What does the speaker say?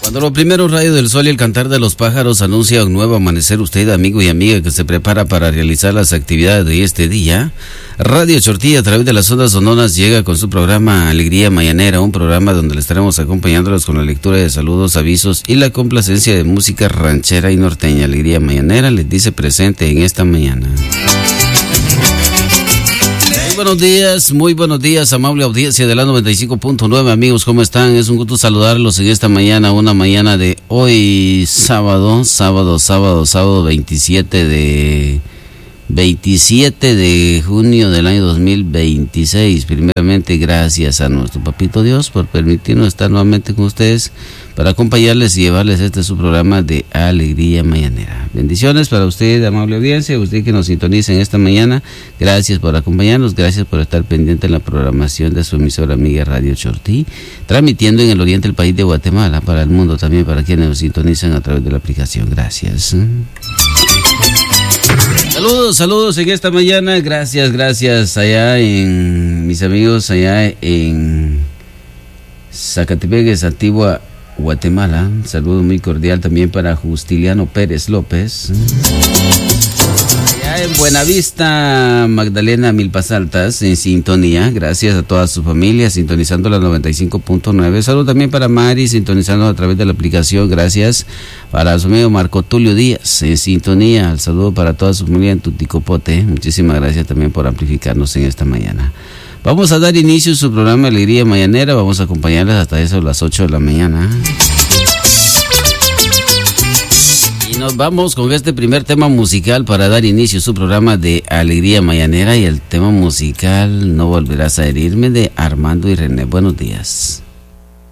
Cuando los primeros rayos del sol y el cantar de los pájaros anuncia un nuevo amanecer, usted, amigo y amiga que se prepara para realizar las actividades de este día, Radio Chortí a través de las ondas sonoras llega con su programa Alegría Mañanera, un programa donde le estaremos acompañándolos con la lectura de saludos, avisos y la complacencia de música ranchera y norteña. Alegría Mañanera les dice presente en esta mañana. Muy buenos días, amable audiencia de la 95.9, amigos, ¿cómo están? Es un gusto saludarlos en esta mañana, una mañana de hoy, sábado 27 de junio del año 2026. Primeramente, gracias a nuestro Papito Dios por permitirnos estar nuevamente con ustedes para acompañarles y llevarles su programa de Alegría Mañanera. Bendiciones para usted, amable audiencia, usted que nos sintoniza en esta mañana. Gracias por acompañarnos, gracias por estar pendiente en la programación de su emisora amiga Radio Chortí, transmitiendo en el oriente del país de Guatemala, para el mundo también, para quienes nos sintonizan a través de la aplicación. Gracias. Saludos en esta mañana, gracias allá en mis amigos allá en Zacatepeques, Antigua, Guatemala. Un saludo muy cordial también para Justiliano Pérez López. Allá en Buenavista, Magdalena Milpas Altas, en sintonía. Gracias a toda su familia, sintonizando la 95.9. Saludo también para Mari, sintonizando a través de la aplicación. Gracias para su amigo Marco Tulio Díaz, en sintonía. El saludo para toda su familia en Tuticopote. Muchísimas gracias también por amplificarnos en esta mañana. Vamos a dar inicio a su programa Alegría Mañanera. Vamos a acompañarles hasta eso, las 8 de la mañana. Y nos vamos con este primer tema musical para dar inicio a su programa de Alegría Mañanera. Y el tema musical, No volverás a herirme, de Armando y René. Buenos días.